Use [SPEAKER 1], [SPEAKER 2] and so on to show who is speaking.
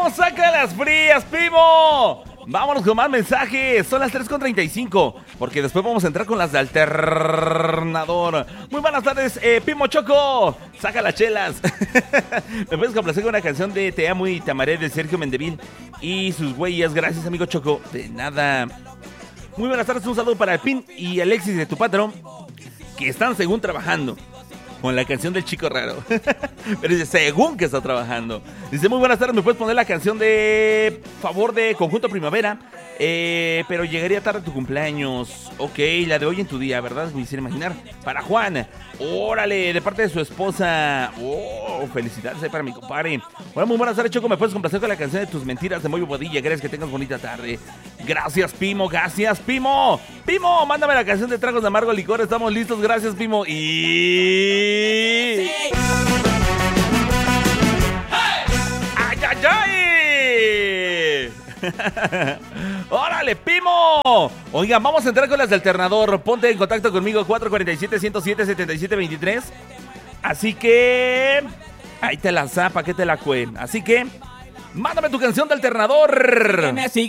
[SPEAKER 1] saca las frías, Pimo! Vámonos con más mensajes. Son las 3:35, porque después vamos a entrar con las de alternador. Muy buenas tardes, Pimo Choco. Saca las chelas. Me puedes complacer con una canción de Te amo y te amaré de Sergio Mendevil y sus güeyes. Gracias, amigo Choco. De nada. Muy buenas tardes, un saludo para el Pin y Alexis de tu patrón, que están según trabajando con la canción del chico raro. Pero dice, según que está trabajando. Dice, muy buenas tardes, ¿me puedes poner la canción de favor de Conjunto Primavera? Pero llegaría tarde tu cumpleaños. Ok, la de hoy en tu día, ¿verdad? Me hiciera imaginar. Para Juan. Órale, de parte de su esposa. Oh, felicidades ahí para mi compadre. Hola, muy buenas tardes, Choco. ¿Me puedes complacer con la canción de Tus Mentiras de Moyo Bodilla? Gracias, que tengas bonita tarde. Gracias, Pimo. Gracias, Pimo. Pimo, mándame la canción de Tragos de Amargo Licor. Estamos listos. Gracias, Pimo. Y... ¡ay, ay, ay! ¡Órale, Pimo! Oigan, vamos a entrar con las de alternador. Ponte en contacto conmigo, 447-107-7723. Así que... ahí te la zapa, que te la cuen. Así que... mándame tu canción de alternador.